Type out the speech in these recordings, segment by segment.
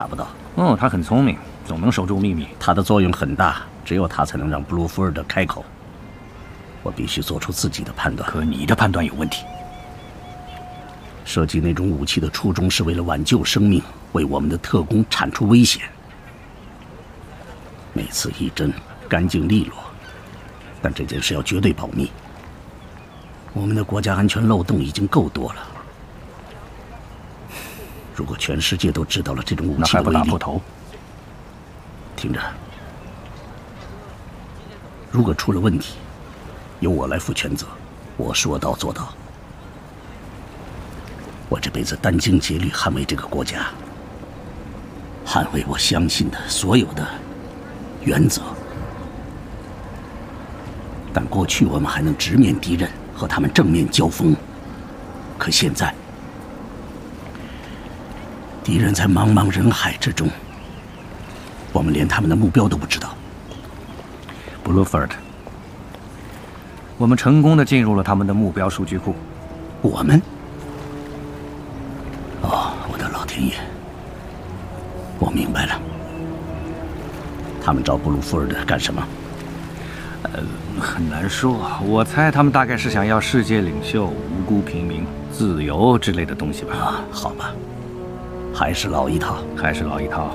查不到。 哦，他很聪明，总能守住秘密。 他的作用很大，只有他才能让布鲁福尔德开口。我必须做出自己的判断。 可你的判断有问题。 设计那种武器的初衷是为了挽救生命，为我们的特工铲除危险。每次一针，干净利落。但这件事要绝对保密。我们的国家安全漏洞已经够多了。如果全世界都知道了这种武器的威力，那还不打破头？听着，如果出了问题，由我来负全责。我说到做到。我这辈子殚精竭虑捍卫这个国家，捍卫我相信的所有的原则。但过去我们还能直面敌人，和他们正面交锋。可现在，敌人在茫茫人海之中，我们连他们的目标都不知道。 Blueford， 我们成功地进入了他们的目标数据库。 我们？哦，我的老天爷！我明白了。他们找布鲁福尔德干什么？ 很难说。我猜他们大概是想要世界领袖、无辜平民、自由之类的东西吧。 啊，好吧，还是老一套， 还是老一套。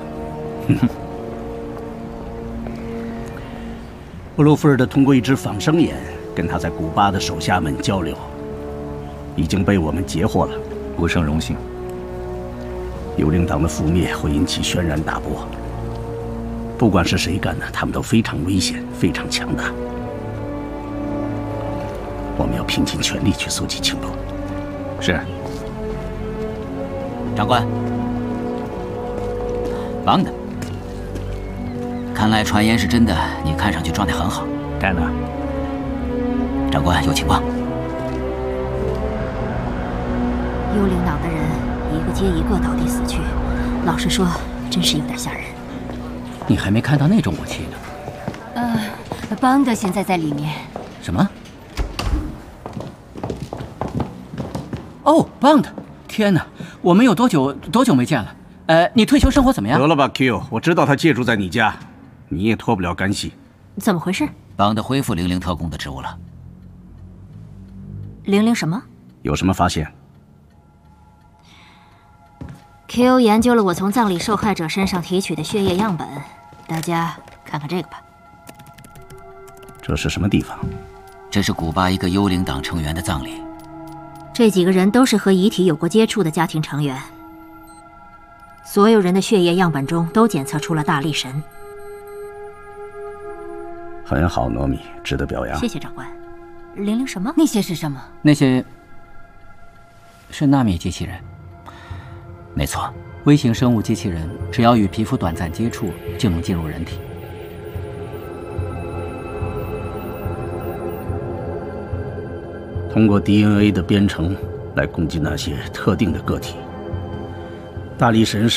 布鲁福尔德通过一只仿生眼跟他在古巴的手下们交流，已经被我们截获了。 不胜荣幸。 幽灵党的覆灭会引起轩然大波。不管是谁干的，他们都非常危险，非常强大。我们要拼尽全力去搜集情报。 是。 长官，邦的，看来传言是真的，你看上去状态很好。 丹娜， 长官有情况。 幽灵党的人一个接一个倒地死去，老实说，真是有点吓人。 你还没看到那种武器呢。 邦德现在在里面。 什么？哦，邦德！天哪，我们有多久没见了？你退休生活怎么样？ 得了吧 ，Q， 我知道他借住在你家，你也脱不了干系。 怎么回事？ 邦德恢复00特工的职务了。 00什么？ 有什么发现 ？Q 研究了我从葬礼受害者身上提取的血液样本，大家看看这个吧。 这是什么地方？ 这是古巴一个幽灵党成员的葬礼。 这几个人都是和遗体有过接触的家庭成员，所有人的血液样本中都检测出了大力神。 很好，糯米，值得表扬。 谢谢长官。00什么？那些是什么？ 那些是纳米机器人。没错，微型生物机器人只要与皮肤短暂接触，就能进入人体。 通过 DNA 的编程来攻击那些特定的个体。大力神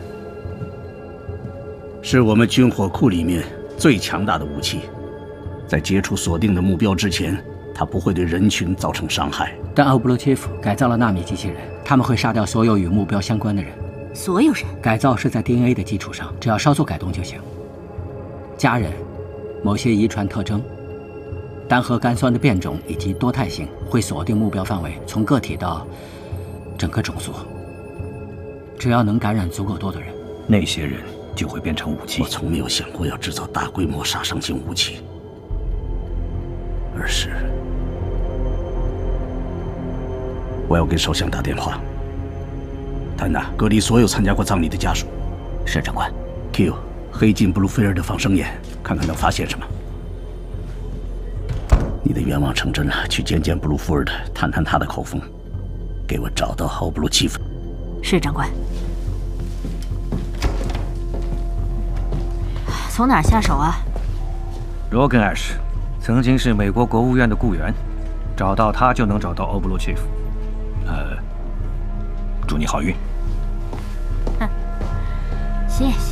是我们军火库里面最强大的武器，在接触锁定的目标之前，它不会对人群造成伤害。 但奥布罗切夫改造了纳米机器人，他们会杀掉所有与目标相关的人。 所有人？ 改造是在 DNA 的基础上，只要稍作改动就行。家人、某些遗传特征、单核苷酸的变种以及多态性会锁定目标范围，从个体到整个种族。只要能感染足够多的人， 那些人就会变成武器。 我从没有想过要制造大规模杀伤性武器，而是我要给首相打电话。丹娜，隔离所有参加过葬礼的家属。 是，长官。 Q， 黑进布鲁菲尔的仿生眼，看看能发现什么。你的愿望成真了，去见见布鲁福尔德，探探他的口风，给我找到奥布鲁契夫。 是，长官。从哪儿下手啊？ 罗根·艾什曾经是美国国务院的雇员，找到他就能找到奥布罗切夫。祝你好运。 谢谢。